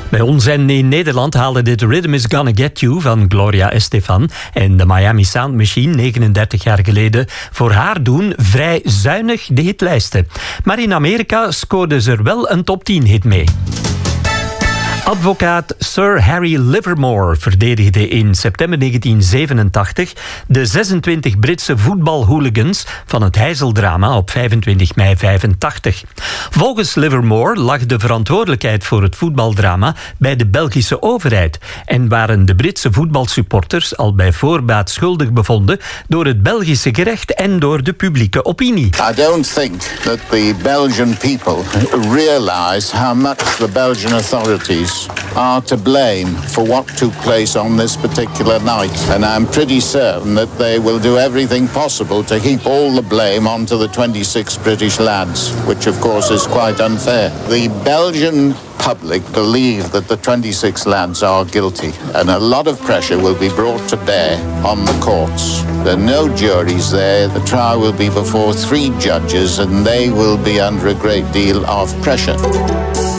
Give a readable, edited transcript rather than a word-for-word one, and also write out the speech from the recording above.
Bij ons en in Nederland haalde dit Rhythm is Gonna Get You van Gloria Estefan en de Miami Sound Machine 39 jaar geleden voor haar doen vrij zuinig de hitlijsten. Maar in Amerika scoorde ze er wel een top 10 hit mee. Advocaat Sir Harry Livermore verdedigde in september 1987 de 26 Britse voetbalhooligans van het Heizeldrama op 25 mei 85. Volgens Livermore lag de verantwoordelijkheid voor het voetbaldrama bij de Belgische overheid en waren de Britse voetbalsupporters al bij voorbaat schuldig bevonden door het Belgische gerecht en door de publieke opinie. I don't think that the Belgian people realize how much the Belgian authorities are to blame for what took place on this particular night. And I'm pretty certain that they will do everything possible to heap all the blame onto the 26 British lads, which of course is quite unfair. The Belgian public believe that the 26 lads are guilty, and a lot of pressure will be brought to bear on the courts. There are no juries there. The trial will be before 3 judges, and they will be under a great deal of pressure.